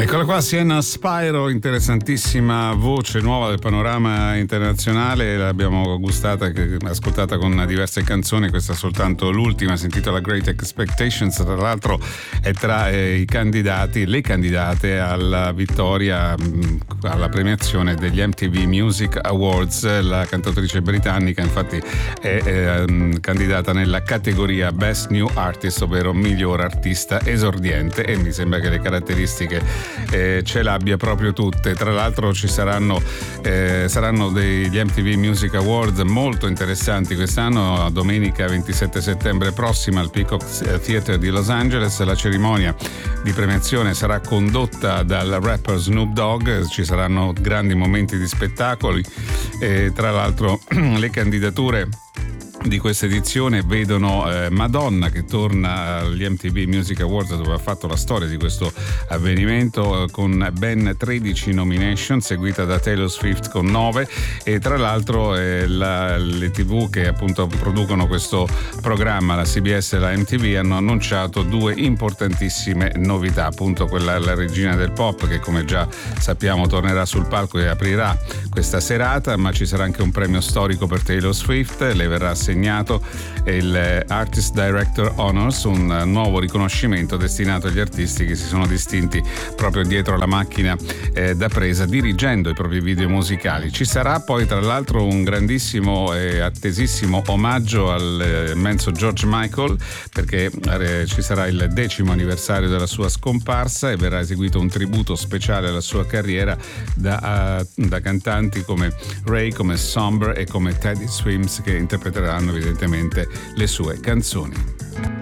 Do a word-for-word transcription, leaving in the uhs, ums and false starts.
Eccola qua, Sienna Spyro, interessantissima voce nuova del panorama internazionale, l'abbiamo gustata, ascoltata con diverse canzoni, questa è soltanto l'ultima, si intitola Great Expectations, tra l'altro è tra eh, i candidati, le candidate alla vittoria, mh, alla premiazione degli M T V Music Awards. La cantautrice britannica infatti è eh, candidata nella categoria Best New Artist, ovvero miglior artista esordiente, e mi sembra che le caratteristiche Eh, ce l'abbia proprio tutte. Tra l'altro ci saranno eh, saranno degli M T V Music Awards molto interessanti quest'anno. Domenica ventisette settembre prossima al Peacock Theatre di Los Angeles la cerimonia di premiazione sarà condotta dal rapper Snoop Dogg, ci saranno grandi momenti di spettacoli e tra l'altro le candidature di questa edizione vedono eh, Madonna che torna agli M T V Music Awards, dove ha fatto la storia di questo avvenimento, eh, con ben tredici nomination, seguita da Taylor Swift con nove, e tra l'altro eh, la, le tivù che appunto producono questo programma, la C B S e la M T V, hanno annunciato due importantissime novità, appunto quella la regina del pop, che come già sappiamo tornerà sul palco e aprirà questa serata, ma ci sarà anche un premio storico per Taylor Swift, le verrà assegnato il Artist Director Honors, un nuovo riconoscimento destinato agli artisti che si sono distinti proprio dietro la macchina eh, da presa, dirigendo i propri video musicali. Ci sarà poi tra l'altro un grandissimo e attesissimo omaggio al immenso George Michael, perché eh, ci sarà il decimo anniversario della sua scomparsa e verrà eseguito un tributo speciale alla sua carriera da, uh, da cantanti come Ray, come Somber e come Teddy Swims, che interpreteranno evidentemente le sue canzoni.